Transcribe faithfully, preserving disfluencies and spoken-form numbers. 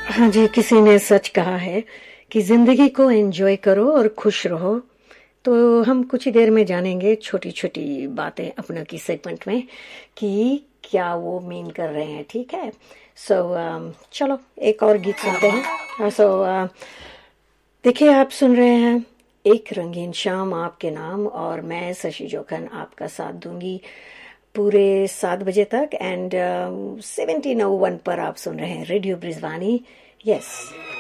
हाँ जी, किसी ने सच कहा है कि जिंदगी को एंजॉय करो और खुश रहो। तो हम कुछ ही देर में जानेंगे छोटी छोटी बातें अपना की सेगमेंट में कि क्या वो मीन कर रहे हैं। ठीक है, सो so, uh, चलो एक और गीत सुनते हैं। सो uh, देखिए, आप सुन रहे हैं एक रंगीन शाम आपके नाम, और मैं शशि जोखन आपका साथ दूंगी पूरे सात बजे तक। एंड सेवेंटीन ओ वन पर आप सुन रहे हैं रेडियो ब्रिजवानी। यस,